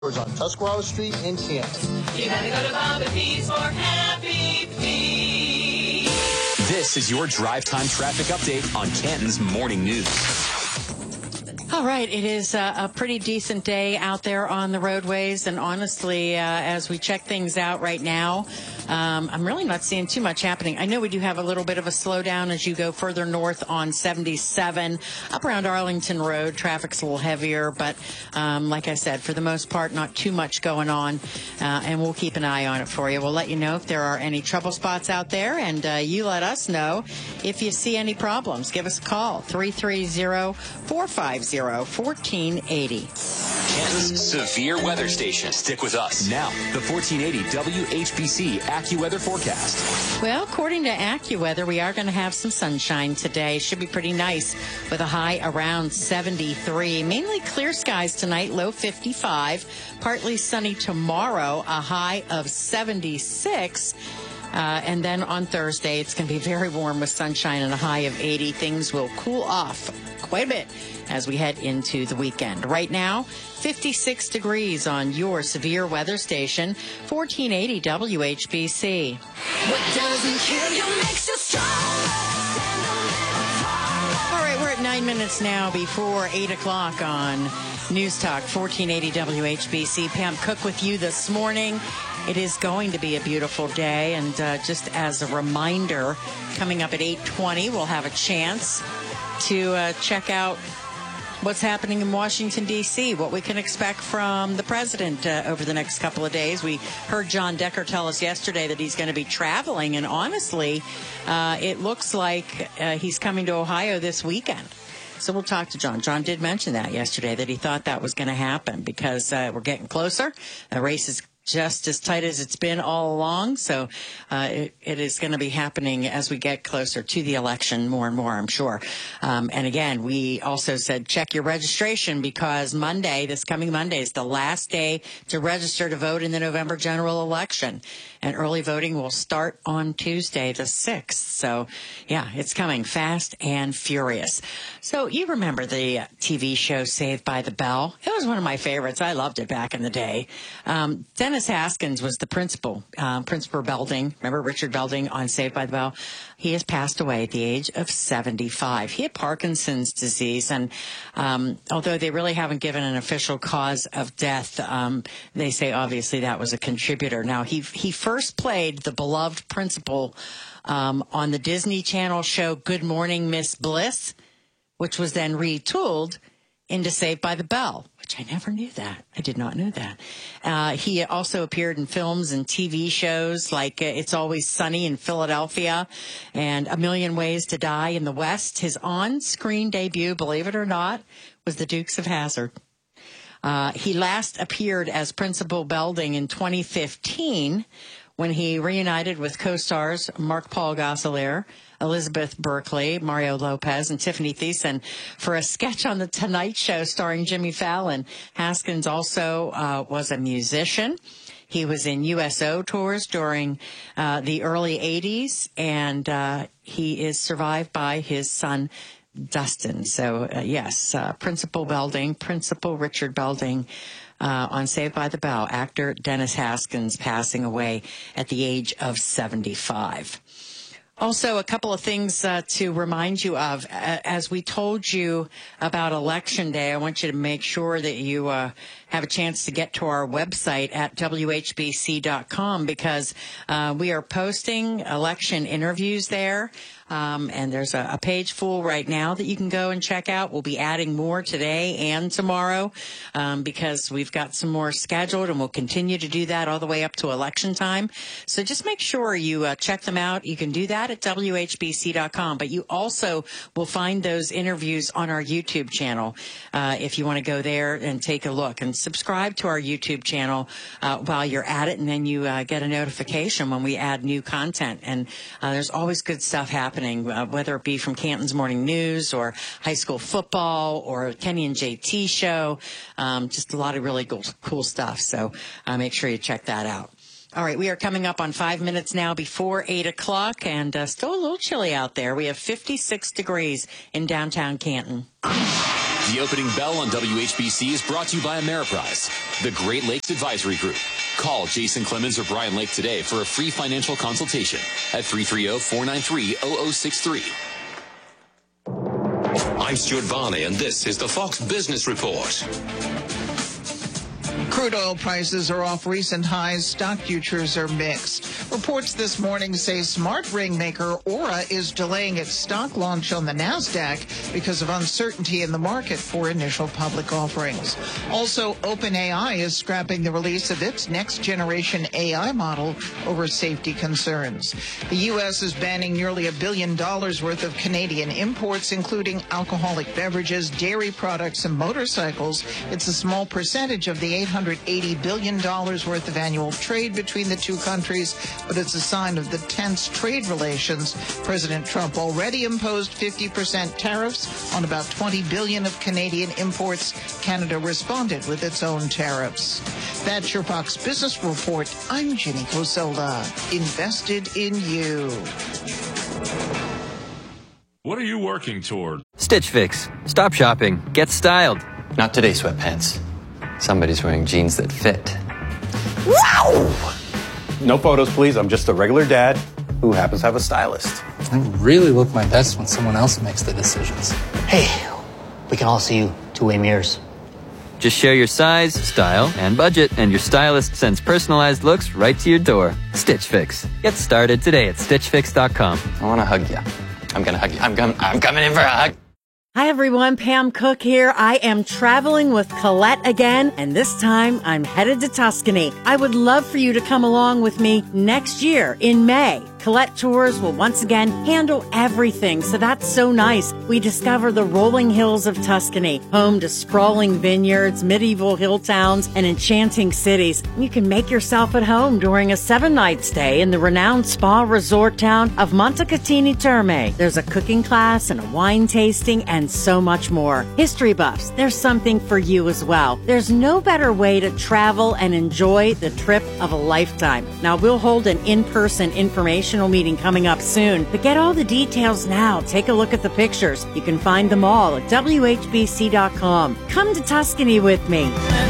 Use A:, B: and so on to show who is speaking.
A: on Tuscarawas Street in Canton.
B: You gotta go to Baba Pete's for Happy Feet.
C: This is your drive time traffic update on Canton's Morning News.
D: All right, it is a pretty decent day out there on the roadways, and honestly, as we check things out right now, I'm really not seeing too much happening. I know we do have a little bit of a slowdown as you go further north on 77. Up around Arlington Road, traffic's a little heavier, but like I said, for the most part, not too much going on, and we'll keep an eye on it for you. We'll let you know if there are any trouble spots out there, and you let us know if you see any problems. Give us a call, 330-450-1480.
C: Canton's severe weather station. Stick with us. Now, the 1480 WHBC AccuWeather forecast.
D: Well, according to AccuWeather, we are going to have some sunshine today. Should be pretty nice with a high around 73. Mainly clear skies tonight, low 55. Partly sunny tomorrow, a high of 76. And then on Thursday, it's going to be very warm with sunshine and a high of 80. Things will cool off quite a bit as we head into the weekend. Right now, 56 degrees on your severe weather station, 1480 WHBC.
B: What doesn't kill you makes you strong.
D: All right, we're at 9 minutes now before 8 o'clock on News Talk 1480 WHBC. Pam Cook with you this morning. It is going to be a beautiful day, and just as a reminder, coming up at 8:20, we'll have a chance to check out what's happening in Washington, D.C., what we can expect from the president over the next couple of days. We heard John Decker tell us yesterday that he's going to be traveling, and honestly, it looks like he's coming to Ohio this weekend. So we'll talk to John. John did mention that yesterday, that he thought that was going to happen because we're getting closer. The race is just as tight as it's been all along. So it is going to be happening as we get closer to the election more and more, I'm sure. And again, we also said check your registration because Monday, this coming Monday, is the last day to register to vote in the November general election. And early voting will start on Tuesday, the 6th. So, yeah, it's coming fast and furious. So you remember the TV show Saved by the Bell? It was one of my favorites. I loved it back in the day. Dennis Haskins was the principal, Principal Belding. Remember Richard Belding on Saved by the Bell? He has passed away at the age of 75. He had Parkinson's disease, and although they really haven't given an official cause of death, they say obviously that was a contributor. Now, he first played the beloved principal on the Disney Channel show Good Morning, Miss Bliss, which was then retooled into Saved by the Bell, which I never knew that. I did not know that. He also appeared in films and TV shows like It's Always Sunny in Philadelphia and A Million Ways to Die in the West. His on-screen debut, believe it or not, was The Dukes of Hazzard. He last appeared as Principal Belding in 2015 when he reunited with co-stars Mark Paul Gosselaar, Elizabeth Berkley, Mario Lopez, and Tiffany Thiessen for a sketch on The Tonight Show starring Jimmy Fallon. Haskins also was a musician. He was in USO tours during the early 80s, and he is survived by his son, Dustin. So, yes, Principal Richard Belding on Saved by the Bell, actor Dennis Haskins passing away at the age of 75. Also, a couple of things to remind you of. As we told you about Election Day, I want you to make sure that you have a chance to get to our website at WHBC.com because we are posting election interviews there. And there's a page full right now that you can go and check out. We'll be adding more today and tomorrow because we've got some more scheduled, and we'll continue to do that all the way up to election time. So just make sure you check them out. You can do that at WHBC.com, but you also will find those interviews on our YouTube channel if you want to go there and take a look. And subscribe to our YouTube channel while you're at it, and then you get a notification when we add new content. And there's always good stuff happening. Whether it be from Canton's Morning News or high school football or Kenny and JT show, just a lot of really cool stuff. So make sure you check that out. All right, we are coming up on 5 minutes now before 8 o'clock, and still a little chilly out there. We have 56 degrees in downtown Canton.
C: The opening bell on WHBC is brought to you by Ameriprise, the Great Lakes Advisory Group. Call Jason Clemens or Brian Lake today for a free financial consultation at 330-493-0063.
E: I'm Stuart Varney, and this is the Fox Business Report.
A: Crude oil prices are off recent highs. Stock futures are mixed. Reports this morning say smart ring maker Aura is delaying its stock launch on the NASDAQ because of uncertainty in the market for initial public offerings. Also, OpenAI is scrapping the release of its next-generation AI model over safety concerns. The U.S. is banning nearly $1 billion worth of Canadian imports, including alcoholic beverages, dairy products, and motorcycles. It's a small percentage of the $880 billion worth of annual trade between the two countries, but it's a sign of the tense trade relations. President Trump already imposed 50% tariffs on about $20 billion of Canadian imports. Canada responded with its own tariffs. That's your Fox Business Report. I'm Ginny Cosola. Invested in you.
F: What are you working toward?
G: Stitch Fix. Stop shopping. Get styled.
H: Not today, sweatpants. Somebody's wearing jeans that fit. Wow!
I: No photos, please. I'm just a regular dad who happens to have a stylist.
J: I really look my best when someone else makes the decisions.
K: Hey, we can all see you two-way mirrors.
G: Just share your size, style, and budget, and your stylist sends personalized looks right to your door. Stitch Fix. Get started today at StitchFix.com.
H: I want to hug you. I'm going to hug you. I'm coming in for a hug.
D: Hi everyone, Pam Cook here. I am traveling with Colette again, and this time I'm headed to Tuscany. I would love for you to come along with me next year in May. Colette Tours will once again handle everything, so that's so nice. We discover the rolling hills of Tuscany, home to sprawling vineyards, medieval hill towns, and enchanting cities. You can make yourself at home during a 7-night stay in the renowned spa resort town of Montecatini Terme. There's a cooking class and a wine tasting and so much more. History buffs, there's something for you as well. There's no better way to travel and enjoy the trip of a lifetime. Now, we'll hold an in-person informational meeting coming up soon, but get all the details now. Take a look at the pictures. You can find them all at WHBC.com. Come to Tuscany with me.